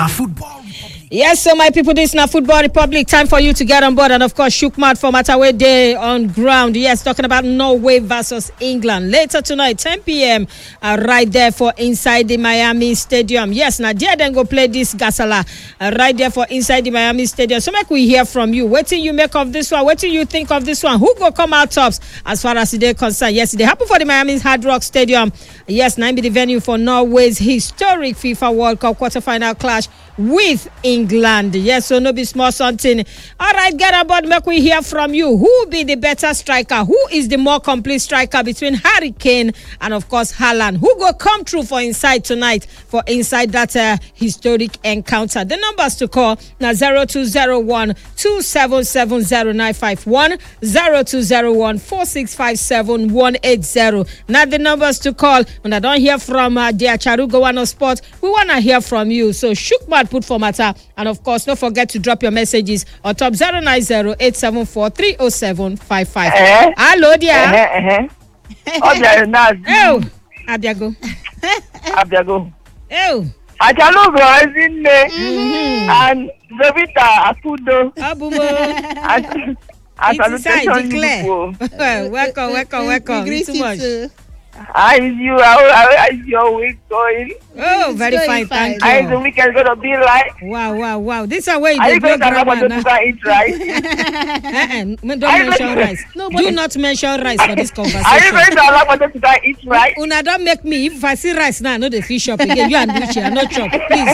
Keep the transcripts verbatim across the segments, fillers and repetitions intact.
Football Republic. Yes, so my people, this is not Football Republic. Time for you to get on board. And of course, Shukmat for Mataway Day on ground. Yes, talking about Norway versus England. Later tonight, ten p.m. Uh, right there for inside the Miami Stadium. Yes, now there then go play this Gasala uh, right there for inside the Miami Stadium. So make we hear from you. What do you make of this one? What do you think of this one? Who go come out tops as far as today concerned? Yes, they happen for the Miami Hard Rock Stadium. Yes, now be the venue for Norway's historic FIFA World Cup quarterfinal clash with England. Yes, so no be small something. All right, get on board. Make we hear from you. Who will be the better striker? Who is the more complete striker between Harry Kane and, of course, Haaland? Who go come through for inside tonight for inside that uh, historic encounter? The numbers to call now zero two zero one two seven seven zero nine five one, zero two zero one four six five seven one eight zero. Now the numbers to call. When I don't hear from uh, the Acharugo One of Sport, we want to hear from you. So Shukmat put for matter. And of course, don't forget to drop your messages on top zero nine zero eight seven four three zero seven five five. Uh-huh. Hello, dear. Uh-huh, uh-huh. Oh, there is not. Oh, Abiago. Abiago. Oh. Achalugo is in there. Mm-hmm. And Zevita Akudo. Abumo. Inside, declare. Welcome, welcome, welcome. We Too much. too. How is you? How, how is your week going? Oh, very going fine, fine. thank How is you. the weekend going to be like? Wow, wow, wow. This is where you Are you dey going go to grammar have now. to eat rice? Uh-uh, don't Are you mention going- rice. No, Do but- not mention rice for this Are you conversation. going to allow me to eat rice? Una don't make me. If I see rice now, I know the fish shop again. You and Gucci, I no chop. Please.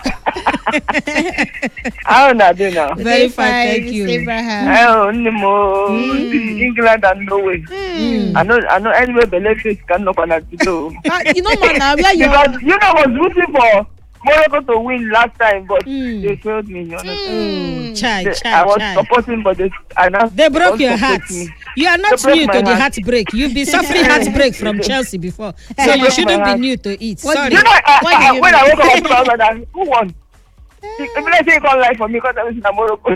How do do now? Very Say fine, thank Miss you. Abraham. Oh, no more. England and Norway. Mm. I know, I know. Anyway, Belefic can knock on that too. Ah, you know, man, now where you Because you know, I was rooting for Morocco to win last time, but Mm. they failed me. You understand? Oh, chai, They- chai, I was chai. supporting, but they, I now They broke don't your support heart. me. You are not They broke new my to the heart. heartbreak. You've been suffering heartbreak from Chelsea before. So They you broke shouldn't my be heart. new to it. What Sorry. You know, I, What I, do you when I mean? woke up, I was like, who won? If let's say you can't lie for me because I was in Morocco. When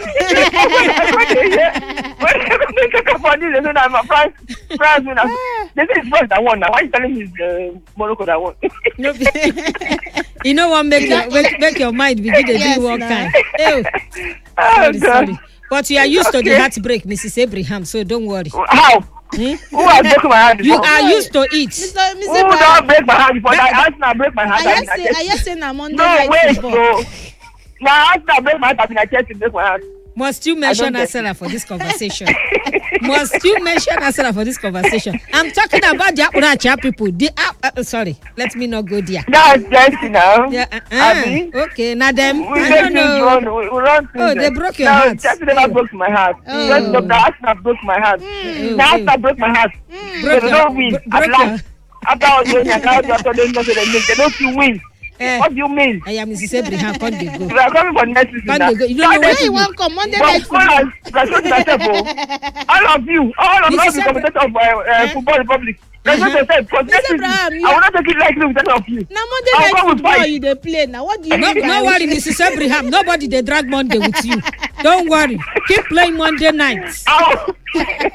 they talk about this, they say that I'm France. France win. They say it's France that won. Now, why are you telling me it's uh, Morocco that won? No, you know what? Make your make, make your mind begin to Yes, do one nah. kind. Ew. Oh, Sorry, God. sorry. But you are used to the Okay. heartbreak, Missus Abraham. So don't worry. How? Hmm? Who has broken my heart You before? are used to it. Mister Mister Who don't Abraham, break my heart before? That Arsenal break my heart. I I've just been say, at I Chelsea. just say, na Monday No, night wait, football. so. Now, Arsenal break my heart. I've been at Chelsea break my heart. Must you mention get Arsenal for this conversation? Must you mention Arsenal for this conversation? I'm talking about the Apuracha people. The uh, uh, sorry, let me not go there. That's Chelsea now. Yeah, uh, Abi? uh, okay, now them. We I make don't things know. run. We, we run things. Oh, they then. broke your no, heart. Chelsea never Oh. broke my heart. Oh. Just the Arsenal broke my heart. Oh, The okay. Arsenal broke my heart. Broke they your- don't win. bro- At broke last. After all doing and now after they know they win. They don't still win. Eh. What do you mean? I am Missus Abraham. Can't they go? We are coming for next season Can't now. they go? You don't know Where where to you go. want come Monday But night full football? as respect yourself, oh. All of you, all of Mister us, the commentator of uh, uh, Eh? Football Republic. Respect Uh-huh. yourself. For next season, Abraham, you- I will not take it lightly with any of you. Na Monday I'll night go with football fight. you dey play. Now what do you No, mean? no worry, Missus Abraham. Nobody they drag Monday with you. Don't worry. Keep playing Monday nights. I will,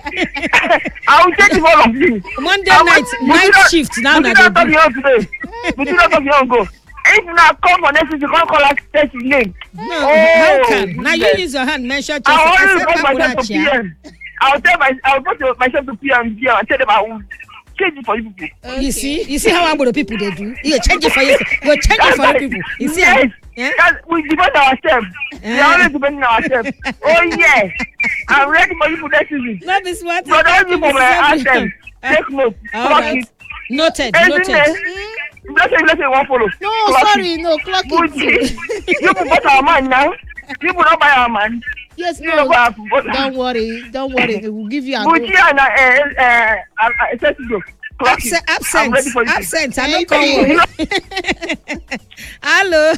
I will take it for all of you. Monday I will- night, we night do not- shift. Now we that do not they talk do. here today. We do not talk here and go. If now come for next season, you can't call us test his name. No, Oh, how can? Now you goodness. use your hand, mention Chelsea. I will only Except report myself to P Apuracha. M. I will tell my, I will go to myself to P M P M and tell them I will change it for you people. You see, you see how the people they do. You change it for you. You change it for the people. You see, Yes. yeah? That's, we depend ourselves. We Eh. are always depending on ourselves. Oh yes, I'm ready for you for next season. Not be smart. So don't you for my Missus anthem. Abraham. Take note. All Clock right. it. Noted. Anything Noted. else? Let's say, let's say one follow. No, Clock sorry, it. no, clock Gucci. it. You will buy our man now. You will not buy our man. Yes, You will no, buy our footballer. don't worry, don't worry. We'll give you a Gucci go. and uh, uh, uh, uh, Cecilia. Clock it. Absent. I'm ready for Absent. you. Absent. I don't Thank come work. Hello.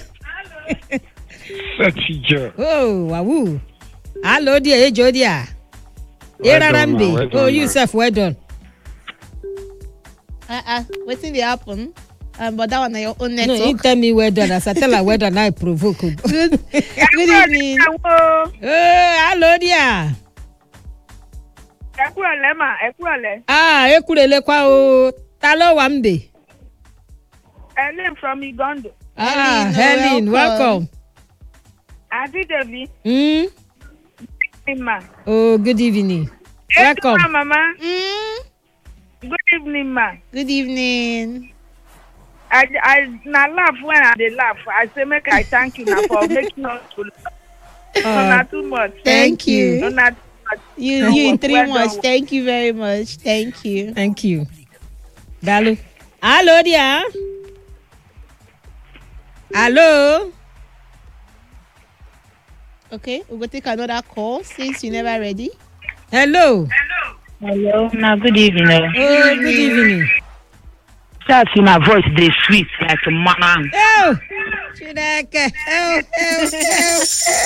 Satija. Oh, wahoo. Hello, dear. Hey, Joe, dear. Hey, Well done, man. Rarambe. Well Oh, done, you man. self, well done. Uh, uh, wetin dey happen? Um, but that one na your own No, you network. tell me well done. As I tell her well done, I provoke. Good, good evening. Oh, hello, dear. Ẹ kúrò lẹ́ mà, ẹ kúrò lẹ́. Ah, ekurele kwa o. Ta ló wà ńbẹ̀? Ellen from Igondo. Ah, Helen, Helen, welcome. welcome. Adi Devi. Hmm. Ma. Oh, good evening. Welcome. Yes, Mama. Mm, Good evening, ma. good evening. I I na laugh when I dey laugh. I say make I thank you now for making us to laugh. Uh, Not too much. Thank you. No, not too much. You, No, you in well three done. much. Thank you very much. Thank you. Thank you. Dalu. Hello, dear. Hello. Okay, we'll go take another call since you're never ready. Hello. Hello, now good evening. Oh, good evening. That's in my voice, they sweet like a man. Oh, Chineke. Oh, oh, oh,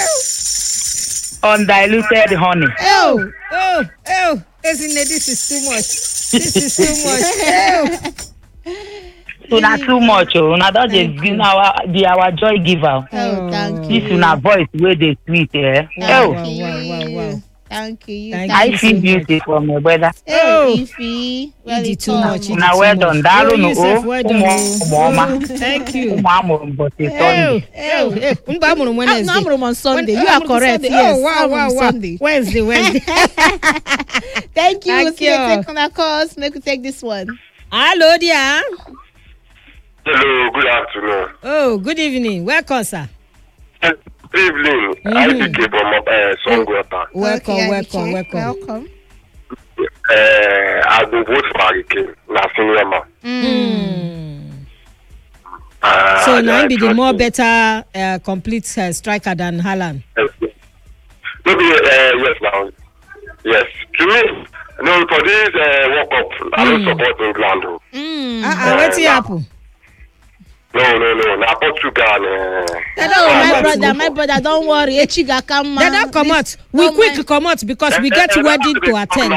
Undiluted honey. oh, oh, oh. Isn't it? This is too much. This is too much. Oh. So not too much, oh. Now that is our be our joy giver. Oh, thank you. This in our voice where they sweet, eh? Thank Oh, wow, you. wow, wow, wow. Thank you. Thank I you feel so much. beauty from my brother. Oh, Oh. Ify. Well, did it's too all much. You now. Now well too done. much. Dalu Oh, no Yusuf, oh. well done. Umo Oh, umo thank you. umo but it's Oh, Sunday. oh, oh. Mba amuru Ah, Wednesday. no, I'm on Sunday. When- You oh, are I'm correct. Sunday. Yes, Oh, wow, I'm wow, on wow. Sunday. Wednesday, Wednesday. Thank you. Thank See you. you. Take on our calls. Make we take this one. Hello, dear. Hello, good afternoon. Oh, good evening. Welcome, sir. Good evening. Mhm. I B K from uh, Songwater. Welcome, Okay, welcome, okay. welcome. Welcome. Uh, I go vote for Hurricane. Na senior man. Mm. Uh, So I- now I he be the trust more him. better uh, complete uh, striker than Haaland. Maybe, uh, yes, now. Yes. To me, no, for this uh, World Cup, I don't Mm. support England. oh. Mm. Ah, ah, wetin yeah. happen? No, no, no. Na Portugal. Uh, They Oh, don't my come out. brother, my brother, don't worry. Echiga come They don't come out. We quick come out because we get wedding to attend. I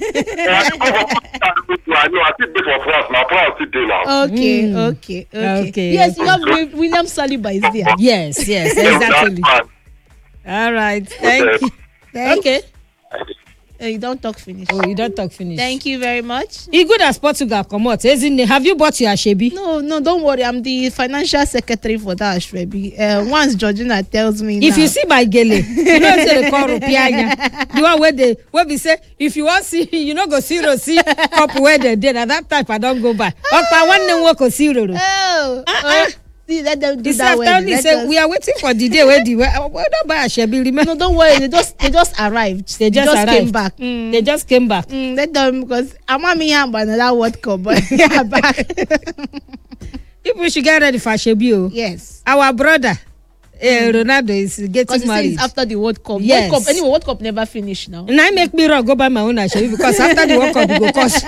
know, I think this for France. Now, France is there now. Okay, Mm. okay, okay, Okay, Yes, okay. you have Wi- William Saliba is there. Yes, yes, That's exactly. fine. All right. Thank you. Thank Okay. Uh, you don't talk finish. Oh, you don't talk finish. Thank you very much. E good as Portugal come out. Isn't it? Have you bought your Ashebi? No, no, don't worry. I'm the financial secretary for that Ashwebi. Uh, once Georgina tells me If now, you see my gele, you know say they call rupianya. The one where they where we say if you want see, you know go zero see cup where they did. At that type I don't go by. Opa one name work zero. oh, Uh-uh. oh, see, let them do This that way. afternoon say we are waiting for the day where the where we don't buy Ashebi. Remember? No, don't worry. They just they just arrived. They just, arrived. came back. Mm. They just came back. Mm, let them because I'm not me by another World Cup, but they are back. People should get ready for Ashebi. Oh. Yes. Our brother eh, Ronaldo is Because getting you see, married. it's after the World Cup. Yes. World Cup. Anyway, World Cup never finished now. And I make me wrong go buy my own Ashebi because after the World Cup we go cost.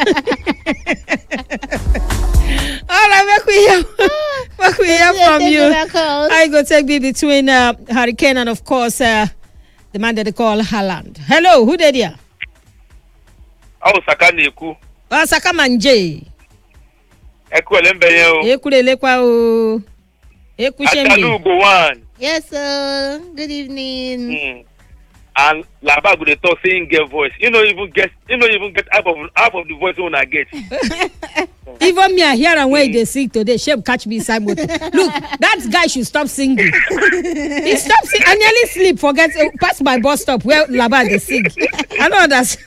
All right, make we hear, make we hear from Take you. another call. I go take me between uh, Hurricane and of course uh, the man that they call Haaland. Hello, who did ya? Oh, Sakani Eku. Oh, Saka Manje. Eku Elembeyo. Ekulele kwa o. Ekushembe. go one. Yes, sir. Good evening. Mm. And Laba go dey talk saying get voice. You know even get you know even get half of half of the voice when I get. Even me, I hear and when they sing today, shame catch me inside motor. Look, that guy should stop singing. He stopped singing. I nearly sleep, forget, uh, pass my bus stop where Laba they sing. I know that's.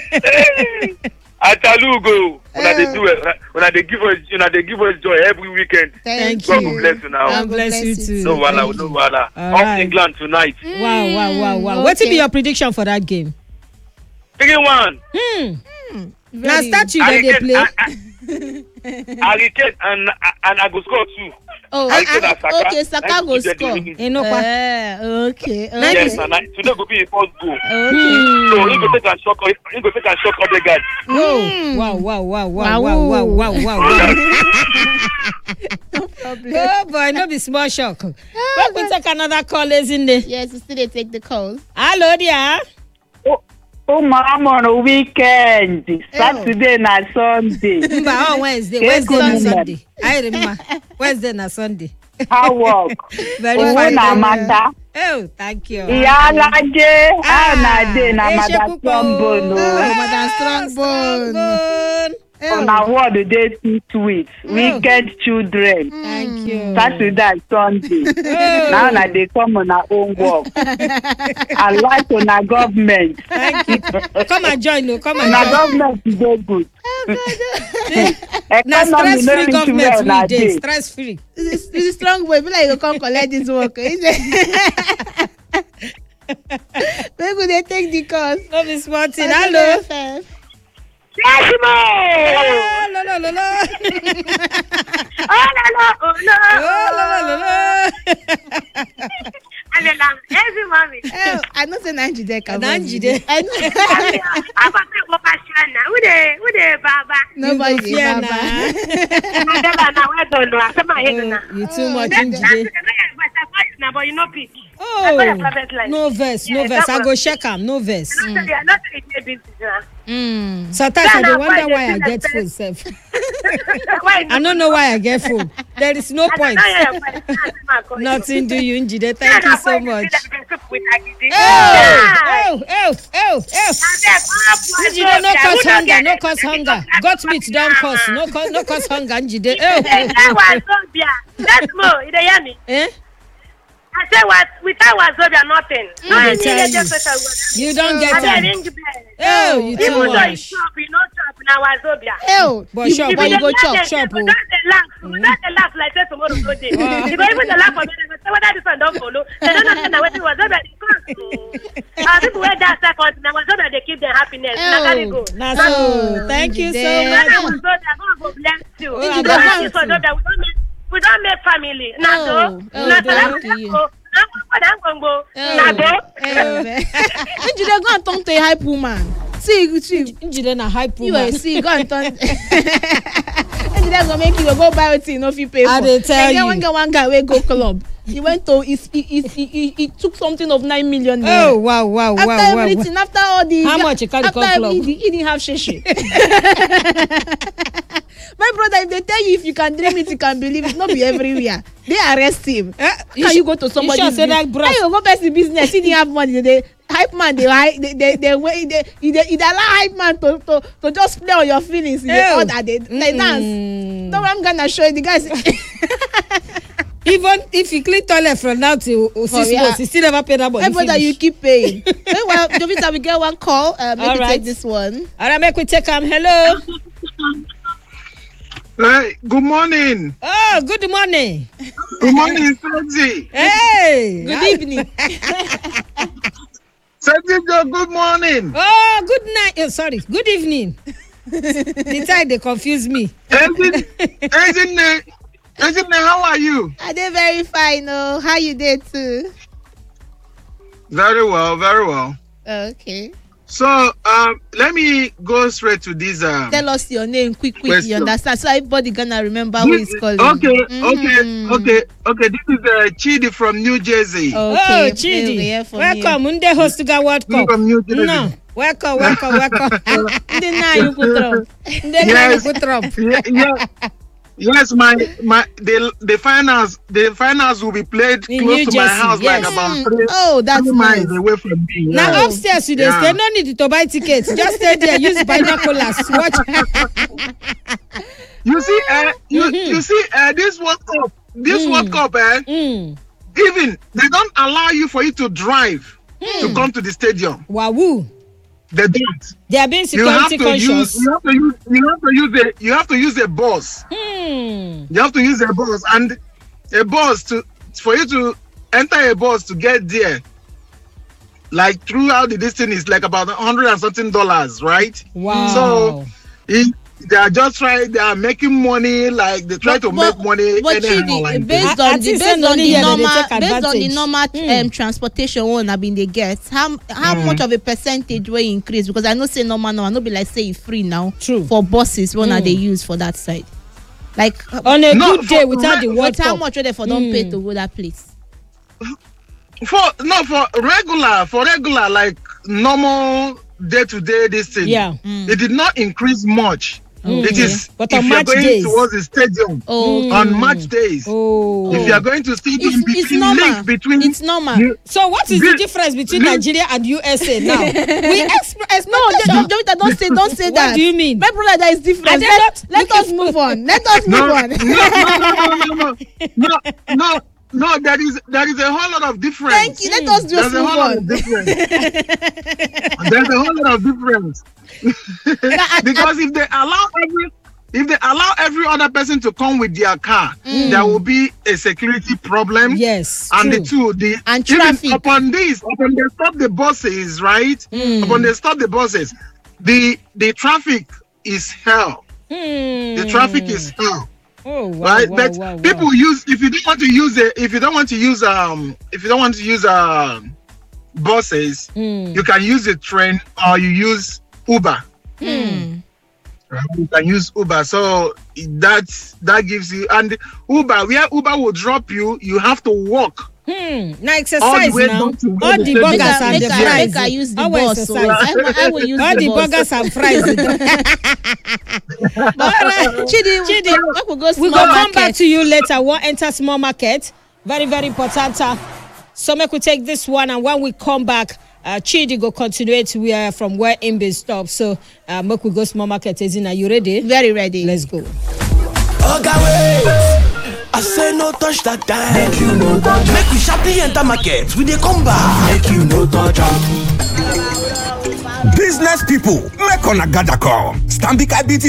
Atalugo. When I dey do it, when I dey give us when I dey give us joy every weekend. Thank, Thank God you. will bless you now. God bless you too. No wala, Thank no you. wala. All Off right. England tonight. Wow, wow, wow, wow. Mm, What will be okay. your prediction for that game? Second one. Hmm. Now Very- statue that they play. Hurricane and and I go score two. Oh, I ah, said that ah, Saka- okay, Saka Saka go will get the score. winning. Eh, no, kwa. Eh, okay, okay. Yes, and I, today go be a first goal. Okay. So he go take and shock. He go take and shock other guys. Oh, wow, wow, wow, wow, Wow. wow, wow, wow, wow, wow. No problem. Oh boy, no be small shock. But we take another call, isn't it? Yes, we still dey take the calls. Hello, dear. Oh, mom on a weekend. Saturday na Sunday. Mba, on Wednesday, Yes, Wednesday na good Sunday. I remember. Wednesday na Sunday. How work? Very Oh, fine. na mata. Oh, thank you. Iya alaje. Ah, na de na eh, mada Shepupo. sombo no. Oh, Madam Ah, Strongbone. Strongbone. On our word, they too sweet. Wicked children. Thank you. Saturday and Sunday. Oh. Now that they come on our own work. I like on our government. Thank you. Come and join, no. Come and Our join. government is very good. Now, Economy stress no free reach government well we nowadays. dey. Stress free. It's, it's a strong boy. Be like you come collect this work. Is it? Maybe they take the course. No be small thing. Hello. Yes, mo. Oh, lo, lo, lo, lo. Oh, no, no, oh, no. Oh, lo, lo, lo, lo. Alela, every mommy. Oh, I know say Nanjide can. Nanjide. I know. I'm going to go back to Shana. Who the, who the Baba? Nobody You go fear Baba. na. Adela, now, where don't know. Come on, here now. You too much That's Njide. now, but you know, pick. Oh, no verse, no Yeah, verse. that I was- go check am, no verse. Not that not that it's business. Huh? Mm. Sometimes I Ghana dey wonder boy, why they I feel get like food sef. Why? I don't know why I get food. There is no point. Nothing do you, Njide. Thank you so much. Oh, oh, oh, oh, oh. Njide, no cause hunger, no cause hunger. Got meat don't cause, no cause, no cause hunger, Njide. Oh, oh, oh. That's more. You hear me? Eh? I say what? Without Wazobia, nothing. I No, dey tell you. You don't get I dey am. ring bell. Oh, you too Even though you much. chop, you no chop na Wazobia. Oh, But you, sure, but you go chop. chop, We oh. don't dey laugh. We don't dey laugh like say tomorrow go dey. You go even dey laugh for me. Say whether this one don follow. They don't know say na wetin Wazobia dey cause. Ah, people wey dey second na Wazobia dey keep their happiness. Na carry go. Na so. Thank you so Njide. Whether much. Wazobia, God go bless you. Oh, If you I don't bless have you this Wazobia, we don't make we don't make family. Na Oh, so. oh, Na thank so. you. Na so. Na so. Njide, go and turn to a hype woman. See, see, Njide na hype you woman. will see, go and turn. Njide go make you go buy wetin you no fit pay for. I dey tell And then you. one guy, one guy wey go club. He went to, he, he, he, he, he took something of nine million naira. Oh, wow, wow, After wow, wow. everything, after all the How much you carry after come club? everything, he didn't have shishi. My brother, if they tell you if you can dream it, you can believe it. Not be everywhere. They arrest him. Eh, How can you go to somebody's sure say that business? bros- How you go person business? He didn't have money. They hype man. They hype. They they they they they, they, they, they allow hype man to, to to just play on your feelings. In the Ew. order they they dance. Mm. So I'm gonna show you the guys. Even if you clean toilet from now till oh, six yeah. months, you still never pay that money. My brother, you keep paying. Hey, well, Jovita, we get one call. Uh, maybe All right. take this one. All right, make we take am. Hello. Hey, good morning. Oh, good morning. Good morning, Sanji. Hey. Good evening. Sanji, good morning. Oh, good night. Oh, sorry. Good evening. The time they confuse me. Engine, engine, engine, how are you? Are they very fine? Oh, how you did too? Very well, very well. Okay. So, um, let me go straight to this. Um, Tell us your name quick, quick. Question. You understand? So everybody gonna remember who this- is calling. okay, Mhm. okay, okay, okay. This is uh, Chidi from New Jersey. Oh, Okay. We'll Chidi. hear from Welcome. Munde host to the World Chidi Cup. from New Jersey. No. Welcome, welcome, welcome. You. Ndị nna anyị kwụ Trump. Nde na Yes. you Trump. yeah, yeah. Yes, my my the the finals the finals will be played In close New to my Jersey, house, yes. like about Mm. three, Oh, that's three nice. miles away from me. Now yeah. upstairs you dey Yeah. stay. No need to buy tickets. Just stay there. Use binoculars. Watch. You see, uh, you, Mhm. you see, uh, this World Cup, this Mm. World Cup, eh, Mm. even they don't allow you for you to drive to come to the stadium. Wahoo. They don't. They are being You have security to conscious. use. You have to use. You have to use a. You have to use a bus. Hmm. You have to use a bus, and a bus to for you to enter a bus to get there. Like throughout the distance is like about a hundred and something dollars, right? Wow. So it, they are just trying. They are making money. Like they try to make money. But anyhow, Chidi, like based this. I- I on the think say based no on need the here, they normal take based on the advantage. normal Mm. um, transportation one I been they get, how how Mm. much of a percentage will increase? Because I know say normal now, I know be like say it free now. True. For buses one Mm. are they use for that side. Like On a No, good day for- without the but World but how Cup. much will they for don't pay Mm. to go that place? For no for regular for regular like normal day to day this thing. Yeah. Mm. It did not increase much. It is But if on you're match going days. towards the stadium Oh, on match days. Oh. If you are going to stadium, It's- it's between normal. link between it's normal. you- So what is the Link- difference between link- Nigeria and U S A now? We exp- No, don't, don't, don't say, don't say What that. do you mean? My brother, that is different. I did Let, not- let us move on. Let us move no, on. no, no, no, no, no, no, no. There is there is a whole lot of difference. Thank you. Let us just There's a move whole lot on. of difference. There's a whole lot of difference. Because if they allow every if they allow every other person to come with their car, there will be a security problem. Yes. And true. the two, the And even traffic. upon this, upon they stop the buses, right? Upon they stop the buses, the the traffic is hell. Hmm. The traffic is hell. Oh, wow, Right, wow, but wow, wow. people use if you don't want to use it, if you don't want to use um, if you don't want to use um, buses, Hmm. you can use a train or you use Uber. Hmm. Right? You can use Uber, so that that gives you and Uber where Uber will drop you, you have to walk. Hmm. Now All exercise the way now. down to where All the the stadium burgers is. and Make the I- fries. make I use the How will bus, so exercise? I will- I will use All the the bus. burgers and fries. Chidi, Chidi, we will go we small go come market. back to you later. We'll enter small market. Very, very important. Uh, So make we take this one, and when we come back, uh, Chidi go continue to where from where Imbe stopped. So uh, make we go small market. Are you ready? Very ready. Let's go. Oga wait, I say no touch that time. Make you no touch. Make we sharply enter market. We dey come back. Make you no touch am. Business people, make una gather come. Stanbic I B T